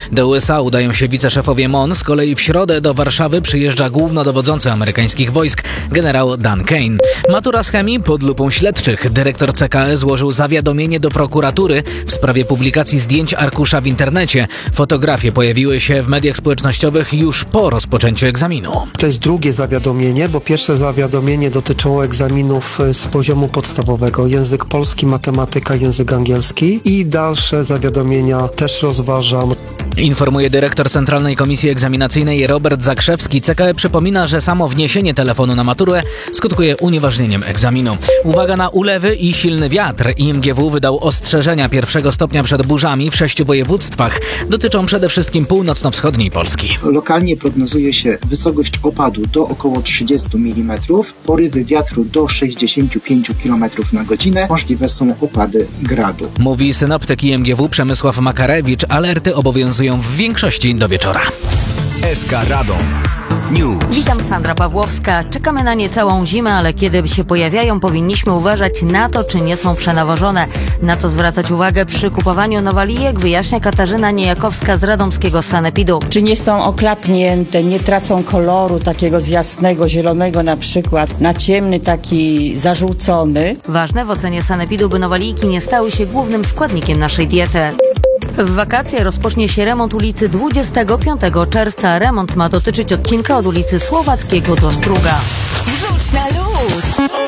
Do USA udają się wiceszefowie MON, z kolei w środę do Warszawy przyjeżdża głównodowodzący amerykańskich wojsk generał Dan Kane. Matura z chemii pod lupą śledczych. Dyrektor CKE złożył zawiadomienie do prokuratury w sprawie publikacji zdjęć arkusza w internecie. Fotografie pojawiły się w mediach społecznościowych już po rozpoczęciu egzaminu. To jest drugie zawiadomienie, bo pierwsze zawiadomienie dotyczyło egzaminów z poziomu podstawowego. Język polski, matematyka, język angielski i dalsze zawiadomienia też rozważam. Informuje dyrektor Centralnej Komisji Egzaminacyjnej Robert Zakrzewski. CKE przypomina, że samo wniesienie telefonu na maturę skutkuje unieważnieniem egzaminu. Uwaga na ulewy i silny wiatr. IMGW wydał ostrzeżenia pierwszego stopnia przed burzami w 6 województwach. Dotyczą przede wszystkim północno-wschodniej Polski. Lokalnie prognozuje się wysokość opadu do około 30 mm, porywy wiatru do 65 km na godzinę. Możliwe są opady gradu. Mówi synoptyk IMGW Przemysław Makarewicz. Alerty obowiązują w większości do wieczora. SK Radom News. Witam, Sandra Pawłowska. Czekamy na nie całą zimę, ale kiedy się pojawiają, powinniśmy uważać na to, czy nie są przenawożone. Na co zwracać uwagę przy kupowaniu nowalijek, wyjaśnia Katarzyna Niejakowska z radomskiego sanepidu. Czy nie są oklapnięte, nie tracą koloru takiego z jasnego, zielonego na przykład, na ciemny, taki zażółcony. Ważne w ocenie sanepidu, by nowalijki nie stały się głównym składnikiem naszej diety. W wakacje rozpocznie się remont ulicy 25 czerwca. Remont ma dotyczyć odcinka od ulicy Słowackiego do Struga. Wrzuć na luz!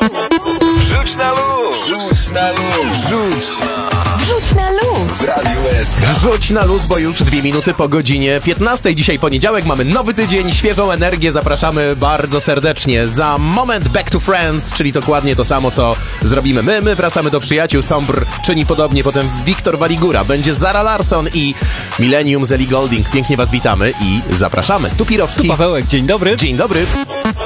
Rzuć na luz! Rzuć na luz! Wrzuć na luz! W Radiu SK. Rzuć na luz, bo już 2 minuty po godzinie 15. Dzisiaj poniedziałek, mamy nowy tydzień, świeżą energię, zapraszamy bardzo serdecznie. Za moment Back to Friends, czyli dokładnie to samo, co zrobimy my. My wracamy do przyjaciół, Sombr czyni podobnie, potem Wiktor Waligura, będzie Zara Larsson i Millennium z Ellie Goulding. Pięknie was witamy i zapraszamy. Tu Pirowski. Tu Pawełek, dzień dobry. Dzień dobry.